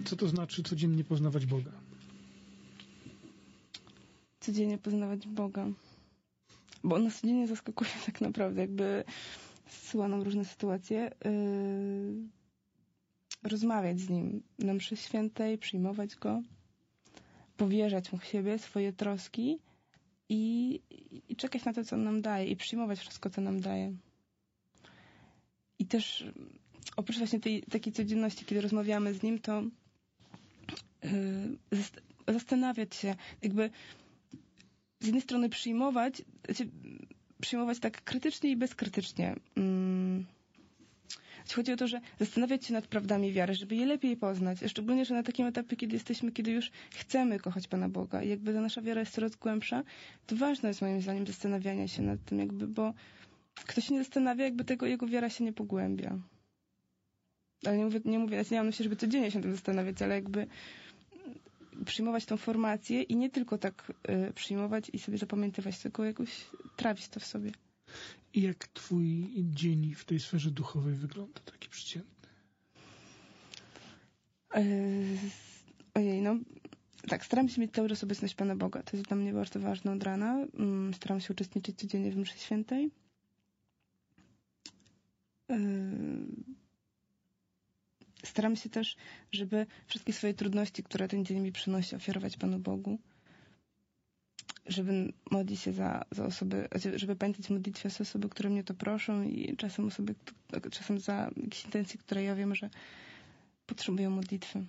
Co to znaczy codziennie poznawać Boga? Codziennie poznawać Boga. Bo on nas codziennie zaskakuje tak naprawdę, jakby zsyła nam różne sytuacje. Rozmawiać z Nim na mszy świętej, przyjmować Go, powierzać Mu siebie, swoje troski i czekać na to, co On nam daje i przyjmować wszystko, co nam daje. I też oprócz właśnie tej takiej codzienności, kiedy rozmawiamy z Nim, to zastanawiać się, jakby z jednej strony przyjmować tak krytycznie i bezkrytycznie. Chodzi o to, że zastanawiać się nad prawdami wiary, żeby je lepiej poznać. Szczególnie, że na takim etapie, kiedy już chcemy kochać Pana Boga i jakby ta nasza wiara jest coraz głębsza, to ważne jest moim zdaniem zastanawianie się nad tym, jakby, bo kto się nie zastanawia, jakby jego wiara się nie pogłębia. Ale nie mówię, nie mam na myśli, żeby codziennie się tym zastanawiać, ale jakby przyjmować tą formację i nie tylko tak przyjmować i sobie zapamiętywać, tylko jakoś trawić to w sobie. I jak twój dzień w tej sferze duchowej wygląda, taki przeciętny? Ojej, no tak, staram się mieć cały czas obecność Pana Boga. To jest dla mnie bardzo ważne od rana. Staram się uczestniczyć codziennie w mszy świętej. Staram się też, żeby wszystkie swoje trudności, które ten dzień mi przynosi, ofiarować Panu Bogu. Żeby modlić się za osoby, żeby pamiętać modlitwę z osoby, które mnie to proszą i czasem za jakieś intencje, które ja wiem, że potrzebują modlitwy.